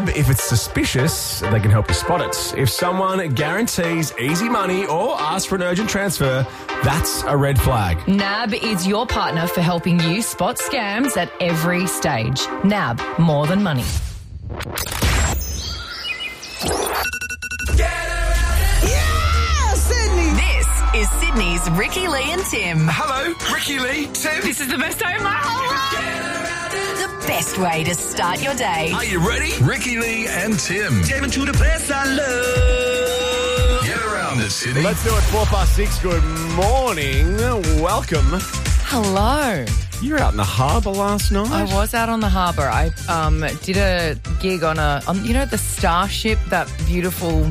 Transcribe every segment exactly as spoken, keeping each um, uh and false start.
NAB, if it's suspicious, they can help you spot it. If someone guarantees easy money or asks for an urgent transfer, that's a red flag. NAB is your partner for helping you spot scams at every stage. NAB, more than money. Yeah, Sydney! This is Sydney's Ricky Lee and Tim. Hello, Ricky Lee, Tim. This is the best day of my whole life. The best way to start your day. Are you ready? Ricky Lee and Tim. Came into the place I love. Get around it, Sydney. Let's do it. Four past six. Good morning. Welcome. Hello. You were out in the harbour last night. I was out on the harbour. I um, did a gig on a, on, you know, the Starship, that beautiful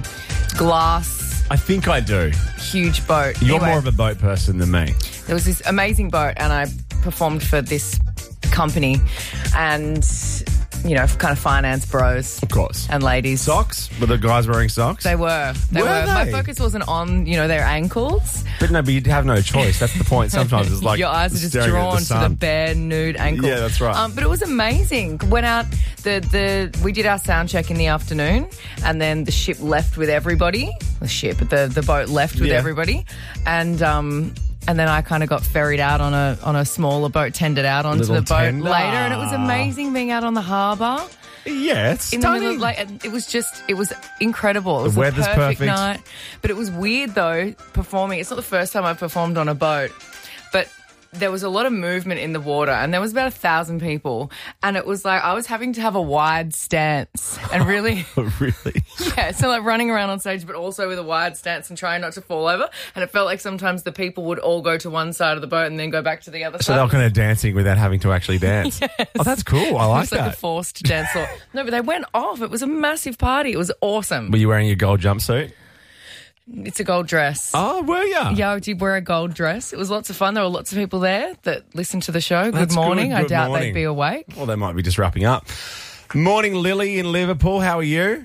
glass, I think I do. huge boat. You're Anyway, more of a boat person than me. There was this amazing boat, and I performed for this company, and you know, kind of finance bros Of course. and ladies. Socks? Were the guys wearing socks? They were. They Were were. My they? focus wasn't on, you know, their ankles. But no, but you'd have no choice. That's the point. Sometimes it's like your eyes are just staring at drawn the to the sun. bare nude ankle. Yeah, that's right. Um, but it was amazing. Went out. The the we did our sound check in the afternoon, and then the ship left with everybody. The ship, the the boat left with Yeah. everybody, and um. And then I kind of got ferried out on a on a smaller boat, tendered out onto Little the boat tender. later, and it was amazing being out on the harbour Yeah, it's in the middle stunning. of, like, it was just, it was incredible. It was The a weather's perfect, perfect. night. But it was weird though, performing. It's not the first time I've performed on a boat, but there was a lot of movement in the water, and there was about a thousand people, and it was like I was having to have a wide stance and really, Really? yeah, so like running around on stage, but also with a wide stance and trying not to fall over. And it felt like sometimes the people would all go to one side of the boat and then go back to the other So side. they were kind of dancing without having to actually dance. Oh, that's cool. I It like was like that. a forced dance floor. No, but they went off. It was a massive party. It was awesome. Were you wearing your gold jumpsuit? It's a gold dress. Oh, were you? Yeah, I did wear a gold dress. It was lots of fun. There were lots of people there that listened to the show. Good That's morning. good. I Good doubt morning. they'd be awake. Well, they might be just wrapping up. Morning, Lily in Liverpool. How are you?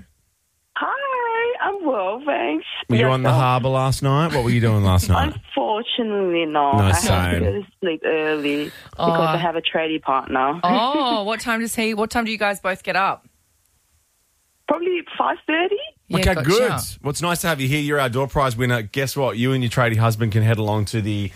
Hi, I'm well, thanks. Were you on the Yourself? harbour last night? What were you doing last night? Unfortunately not. No, I have same. to go to sleep early because Oh. I have a tradie partner. Oh, what time does he? What time do you guys both get up? Probably five thirty. Yeah, Okay, gotcha. good. Well, it's nice to have you here. You're our door prize winner. Guess what? You and your tradie husband can head along to the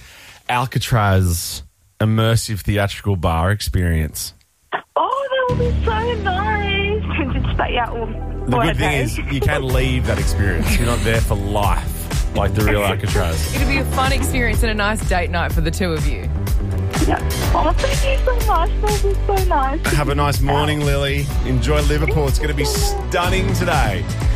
Alcatraz immersive theatrical bar experience. Oh, that would be so nice. Can just stay out all The all good thing day. is you can leave that experience. You're not there for life like the real Alcatraz. It'll be a fun experience and a nice date night for the two of you. Yeah. Oh, thank you so much. That was so nice. Have a nice morning, Lily. Enjoy Liverpool. It's going to be stunning today.